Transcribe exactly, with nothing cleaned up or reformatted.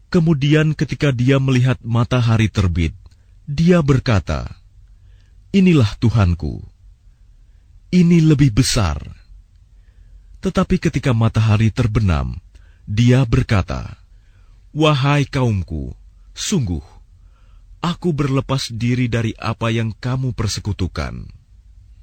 Kemudian ketika dia melihat matahari terbit, dia berkata, "Inilah Tuhanku, ini lebih besar." Tetapi ketika matahari terbenam, dia berkata, "Wahai kaumku, sungguh, aku berlepas diri dari apa yang kamu persekutukan.